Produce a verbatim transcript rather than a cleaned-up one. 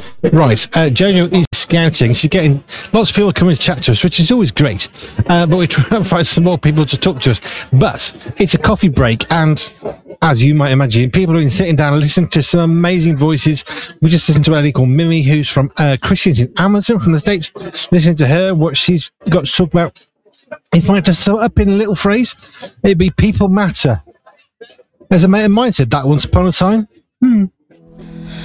Right, uh, Jojo is scouting. She's getting lots of people coming to chat to us, which is always great. Uh, but we're trying to find some more people to talk to us. But it's a coffee break, and as you might imagine, people have been sitting down and listening to some amazing voices. We just listened to a lady called Mimi, who's from uh, Christians in Amazon from the States. Listening to her, what she's got to talk about. If I had to sum it up in a little phrase, it'd be people matter. There's a meta mindset that once upon a time. Hmm.